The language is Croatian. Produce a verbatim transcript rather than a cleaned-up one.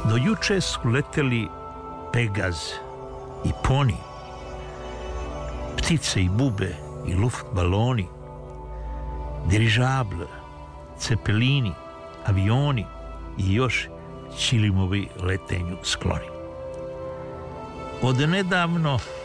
Do juče su leteli Pegaz i Poni, ptice i bube i luft baloni, dirižabl, cepelini, avioni i još ćilimovi letenju skloni. Od nedavno